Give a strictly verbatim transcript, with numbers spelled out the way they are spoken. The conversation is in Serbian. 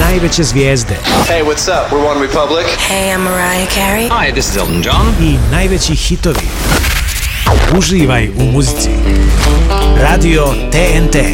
najveće zvijezde. Hey, what's up? We're One Republic. Hey, I'm Mariah Carey. Hi, this is Elton John. I najveći hitovi. Uživaj u muzici. Radio T N T.